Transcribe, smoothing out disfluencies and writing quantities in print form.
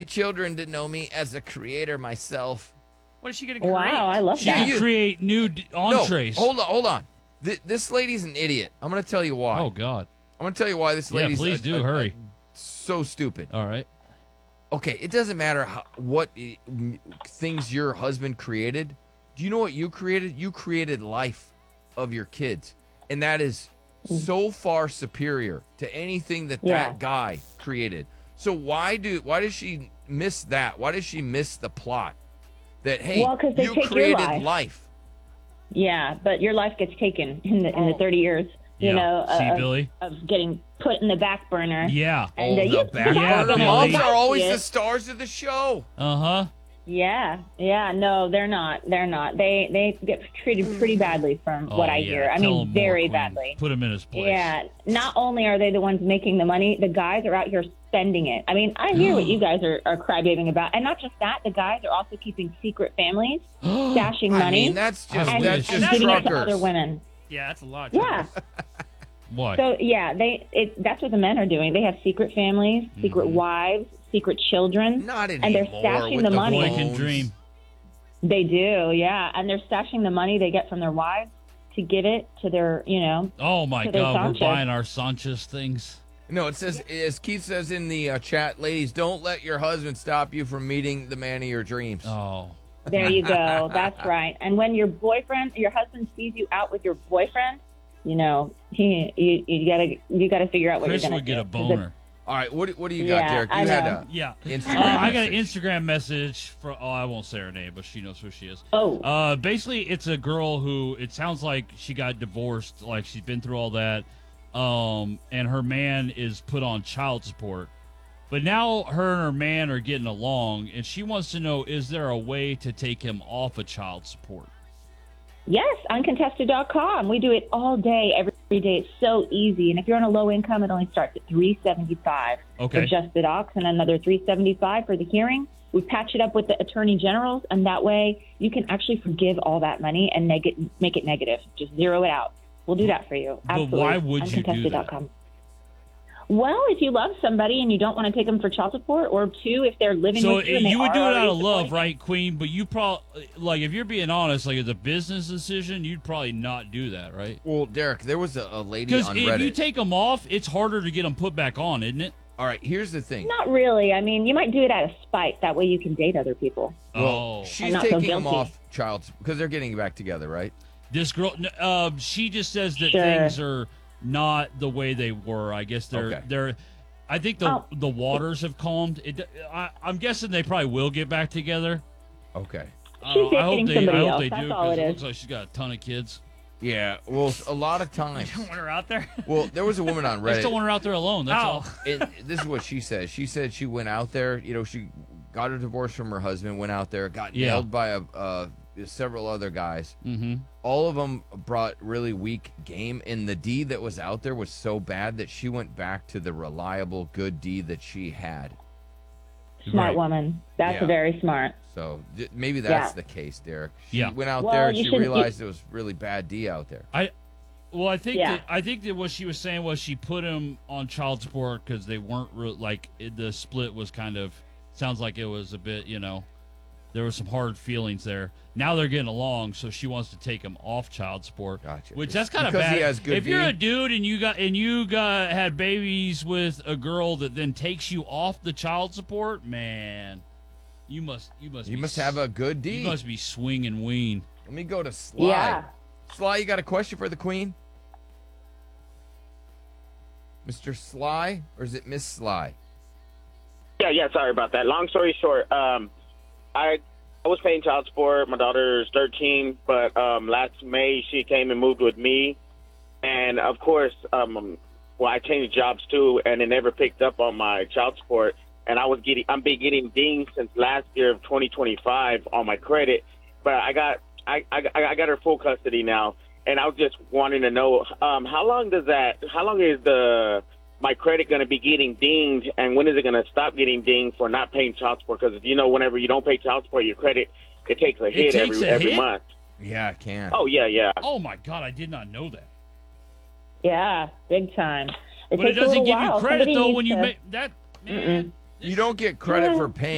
children to know me as a creator myself. What is she going to create? Wow, I love She that. can create new entrees. No, hold on. This lady's an idiot. I'm going to tell you why. Oh, God. I'm going to tell you why this Yeah, lady's please do. Hurry. so stupid. All right. Okay, it doesn't matter what things your husband created. Do you know what you created? You created life of your kids. And that is so far superior to anything that guy created. So why does she miss that? Why does she miss the plot? That, hey, Well, 'cause they you take your created life. life. Yeah, but your life gets taken in the 30 years, See, Billy? of getting put in the back burner. Yeah. And The you back Yeah, burner Billy. moms are always Yeah. the stars of the show. Uh-huh. Yeah, no, they're not. They're not. They get treated pretty badly from what I hear. I Tell mean, him more, very Queen. badly. Put him in his place. Yeah, not only are they the ones making the money, the guys are out here spending it. I mean, I hear what you guys are crybabying about. And not just that, the guys are also keeping secret families, stashing I money, mean, that's just and, that's and just giving it to truckers. other women. Yeah, that's a lot. Yeah. Why? So, yeah, that's what the men are doing. They have secret families, secret wives, secret children. Not and they're anymore stashing with the the money. Boy can phones. dream. They do, yeah. And they're stashing the money they get from their wives to give it to their, Oh, my To their God. Sanchez. We're buying our Sanchez things. No, it says, as Keith says in the chat, ladies, don't let your husband stop you from meeting the man of your dreams. Oh. There you go. That's right. And when your husband sees you out with your boyfriend, you gotta figure out what Chris you're gonna would get do. a boner. All right, what do you got, Yeah, Derek? I You had know. a Yeah. Instagram I got an message. Instagram message from, I won't say her name, but she knows who she is. Oh. Basically, it's a girl who, it sounds like she got divorced, like she's been through all that, and her man is put on child support. But now her and her man are getting along, and she wants to know, is there a way to take him off of child support? Yes, uncontested.com. We do it all day, every day. It's so easy. And if you're on a low income, it only starts at $375 Okay. for just the docs and another $375 for the hearing. We patch it up with the attorney generals, and that way you can actually forgive all that money and make it negative. Just zero it out. We'll do that for you. But Absolutely. why would you do that? Uncontested.com. Well, if you love somebody and you don't want to take them for child support, or two, if they're living So with you and they you would are do it out already of love, supporting right, Queen? But you probably, like, if you're being honest, like, as a business decision, you'd probably not do that, right? Well, Derek, there was a lady Because on if Reddit. you take them off, it's harder to get them put back on, isn't it? All right, here's the thing. Not really. I mean, you might do it out of spite. That way you can date other people. Oh, She's not so taking them guilty. off child because they're getting back together, right? this girl, she just says that Sure. things are not the way they were. I guess Okay. they're. I think the waters have calmed. I'm guessing they probably will get back together. Okay. She's I hope dating they. somebody I hope else. they That's do. all 'Cause it it is. looks like she's got a ton of kids. Yeah. Well, a lot of times. Don't want her out there. Well, there was a woman on I still Reddit. want her out there alone. That's all. This is what she said. She said she went out there. You know, she got a divorce from her husband. Went out there, got Yeah. nailed by several other guys. Mm-hmm. All of them brought really weak game, and the D that was out there was so bad that she went back to the reliable, good D that she had. Smart Right. woman. That's Yeah. very smart. So maybe that's Yeah. the case, Derek. She Yeah. went out Well, there and you she shouldn't- realized it was really bad D out there. Well, I think Yeah. that what she was saying was she put him on child support because they weren't the split was kind of sounds like it was a bit, there was some hard feelings there. Now they're getting along, so she wants to take him off child support. Gotcha. Which that's kind of Because bad. he has good if you're D? a dude and you got had babies with a girl that then takes you off the child support, man, you must have a good D. You must be swing and wean. Let me go to Sly. Yeah. Sly, you got a question for the Queen? Mr. Sly, or is it Miss Sly? Yeah, sorry about that. Long story short, I was paying child support. My daughter's 13, but last May she came and moved with me. And, of course, I changed jobs, too, and it never picked up on my child support. And I'm been getting dinged since last year of 2025 on my credit. But I got her full custody now. And I was just wanting to know, how long is my credit going to be getting dinged, and when is it going to stop getting dinged for not paying child support? Because, whenever you don't pay child support, your credit, it takes a hit takes a every hit? month. Yeah, it can. Oh, yeah. Oh my God, I did not know that. Yeah, big time. But it takes a doesn't little give you while. credit Somebody though needs when you to- make that. Man, You don't get credit for paying